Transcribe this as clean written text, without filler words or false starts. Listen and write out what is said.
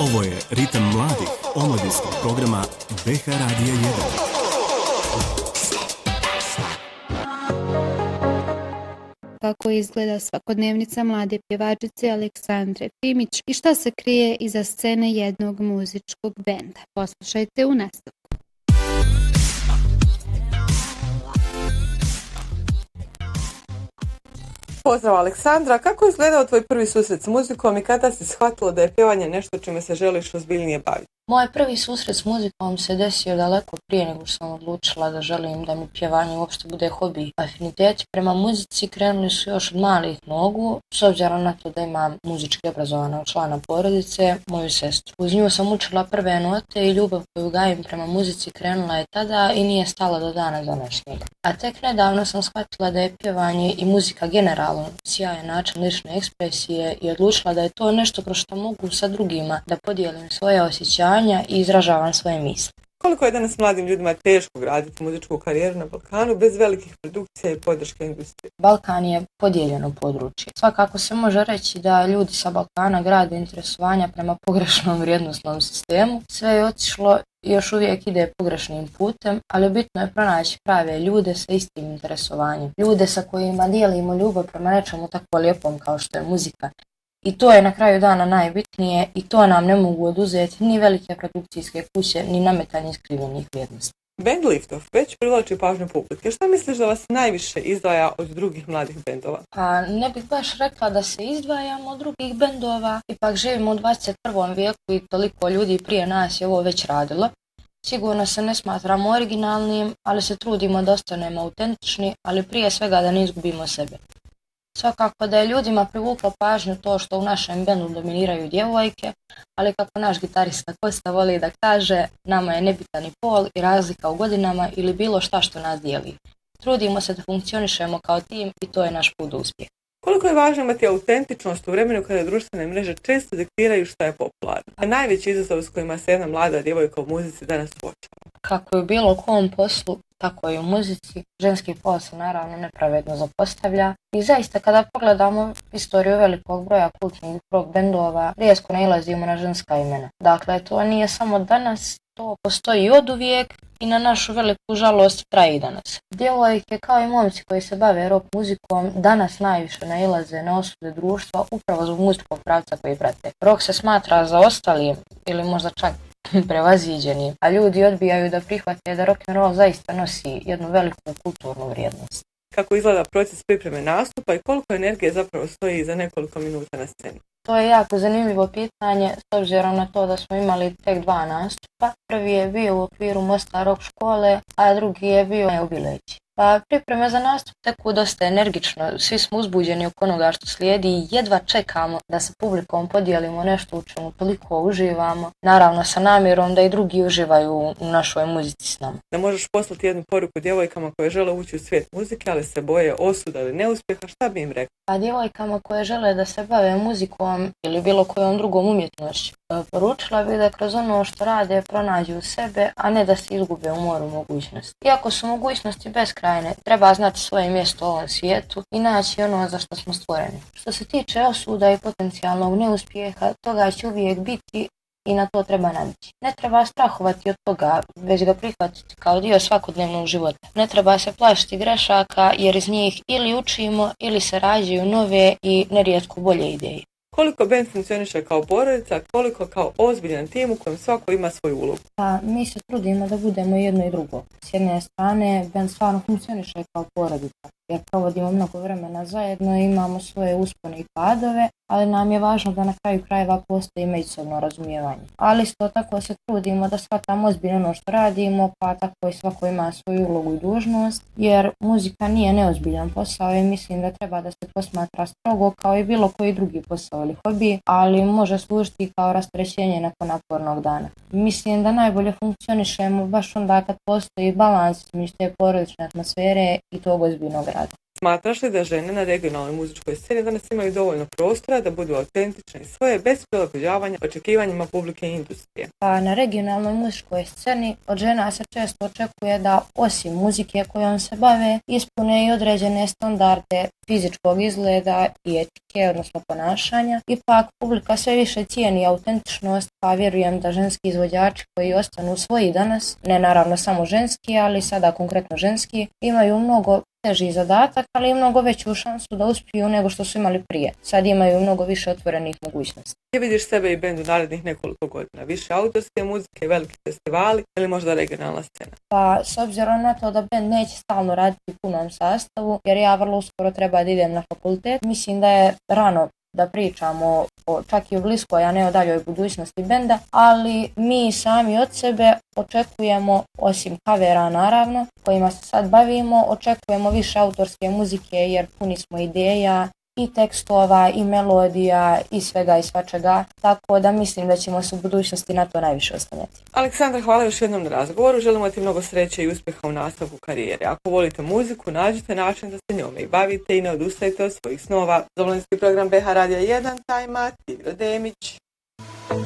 Ovo je Ritam mladih omladinskog programa BH Radija 1. Kako izgleda svakodnevnica mlade pjevačice Aleksandre Fimić i šta se krije iza scene jednog muzičkog benda. Poslušajte u nastavku. Pozdrav Aleksandra, kako je izgledao tvoj prvi susret s muzikom i kada si shvatila da je pjevanje nešto čime se želiš ozbiljnije baviti? Moj prvi susret s muzikom se desio daleko prije nego što sam odlučila da želim da mi pjevanje uopšte bude hobi. Afiniteti prema muzici krenuli su još od malih nogu, s obzirom na to da imam muzički obrazovanog člana porodice, moju sestru. Uz nju sam učila prve note i ljubav koju gajim prema muzici krenula je tada i nije stala do dana današnjeg. A tek nedavno sam shvatila da je pjevanje i muzika generalno sjajan način lične ekspresije i odlučila da je to nešto kroz što mogu sa drugima da podijelim svoje osjećanja i izražavam svoje misli. Koliko je danas mladim ljudima teško graditi muzičku karijeru na Balkanu bez velikih produkcija i podrške industrije? Balkan je podijeljeno područje. Svakako se može reći da ljudi sa Balkana grade interesovanja prema pogrešnom vrijednosnom sistemu. Sve je otišlo i još uvijek ide pogrešnim putem, ali bitno je pronaći prave ljude sa istim interesovanjem. Ljude sa kojima dijelimo ljubav prema nečemu tako lijepom kao što je muzika. I to je na kraju dana najbitnije i to nam ne mogu oduzeti ni velike produkcijske kuće, ni nametanje iskrivljenih vrijednosti. Band Liftoff već privlači pažnju publike. Šta misliš da vas najviše izdvaja od drugih mladih bendova? Pa ne bih baš rekla da se izdvajamo od drugih bendova. Ipak živimo u 21. vijeku i toliko ljudi prije nas je ovo već radilo. Sigurno se ne smatramo originalnim, ali se trudimo da ostanemo autentični, ali prije svega da ne izgubimo sebe. Svakako da je ljudima privuklo pažnju to što u našem bendu dominiraju djevojke, ali kako naš gitarista Kosta voli da kaže, nama je nebitan i pol i razlika u godinama ili bilo šta što nas dijeli. Trudimo se da funkcionišemo kao tim i to je naš put do uspjeha. Koliko je važno imati autentičnost u vremenu kada društvene mreže često diktiraju šta je popularno? A najveći izazov s kojima se jedna mlada djevojka u muzici danas suočava? Kako je u bilo kom poslu, tako i u muzici, ženski pol se naravno nepravedno zapostavlja. I zaista kada pogledamo istoriju velikog broja kultnih rock bendova, rijetko nailazimo na ženska imena. Dakle, to nije samo danas, to postoji oduvijek i na našu veliku žalost traje i danas. Djevojke kao i momci koji se bave rock muzikom danas najviše nailaze na osude društva upravo zbog muzičkog pravca koji prate. Rock se smatra zaostalim ili možda čak prevaziđeni, a ljudi odbijaju da prihvate da rock'n'roll zaista nosi jednu veliku kulturnu vrijednost. Kako izgleda proces pripreme nastupa i koliko energije zapravo stoji za nekoliko minuta na sceni? To je jako zanimljivo pitanje s obzirom na to da smo imali tek 2 nastupa. Prvi je bio u okviru Mostar rock škole, a drugi je bio u Bileći. Pa pripreme za nastup teku dosta energično, svi smo uzbuđeni oko onoga što slijedi i jedva čekamo da sa publikom podijelimo nešto u čemu toliko uživamo, naravno sa namjerom da i drugi uživaju u našoj muzici s nama. Da možeš poslati jednu poruku djevojkama koje žele ući u svijet muzike, ali se boje osuda ili neuspjeha, šta bi im rekla? A djevojkama koje žele da se bave muzikom ili bilo kojom drugom umjetnošću, poručila bih da kroz ono što rade pronađu sebe, a ne da se izgube u moru mogućnosti. Iako su mogućnosti beskrajne, treba znati svoje mjesto u ovom svijetu i naći ono za što smo stvoreni. Što se tiče osuda i potencijalnog neuspjeha, toga će uvijek biti i na to treba navići. Ne treba strahovati od toga, već ga prihvatiti kao dio svakodnevnog života. Ne treba se plašiti grešaka jer iz njih ili učimo ili se rađaju nove i nerijetko bolje ideje. Koliko band funkcioniše kao porodica, koliko kao ozbiljan tim u kojem svako ima svoju ulogu? Pa mi se trudimo da budemo jedno i drugo. S jedne strane, band stvarno funkcioniše kao porodica, jer provodimo mnogo vremena zajedno i imamo svoje uspone i padove, ali nam je važno da na kraju krajeva postoji međusobno razumijevanje. Ali isto tako se trudimo da shvatamo ozbiljno ono što radimo, pa tako i svako ima svoju ulogu i dužnost, jer muzika nije neozbiljan posao i mislim da treba da se posmatra strogo kao i bilo koji drugi posao ili hobi, ali može služiti kao rasterećenje nakon napornog dana. Mislim da najbolje funkcionišemo baš onda kad postoji balans između te porodične atmosfere i tog ozbiljnog rada. Smatraš li da žene na regionalnoj muzičkoj sceni danas imaju dovoljno prostora da budu autentične i svoje bez prilagođavanja očekivanjima publike i industrije? Pa na regionalnoj muzičkoj sceni od žena se često očekuje da osim muzike kojom se bave ispune i određene standarde fizičkog izgleda i etike, odnosno ponašanja. Ipak publika sve više cijeni autentičnost, pa vjerujem da ženski izvođači koji ostanu svoji danas, ne naravno samo ženski, ali sada konkretno ženski, imaju mnogo teži zadatak, ali i mnogo veću šansu da uspiju nego što su imali prije. Sad imaju mnogo više otvorenih mogućnosti. Gdje vidiš sebe i bend u narednih nekoliko godina? Više autorske muzike, veliki festivali ili možda regionalna scena? Pa s obzirom na to da bend neće stalno raditi u punom sastavu, jer ja vrlo uskoro treba da idem na fakultet, mislim da je rano da pričamo čak i o bliskoj, a ne o daljoj budućnosti benda, ali mi sami od sebe očekujemo, osim covera naravno, kojima se sad bavimo, očekujemo više autorske muzike jer puni smo ideja i tekstova i melodija i svega i svačega, tako da mislim da ćemo se u budućnosti na to najviše oslanjati. Aleksandra, hvala još jednom na razgovoru, želimo ti mnogo sreće i uspjeha u nastavku karijere. Ako volite muziku, nađite način da se njome i bavite i ne odustajte od svojih snova. Za omladinski program BH Radija 1, Tajma, Tigro Demić.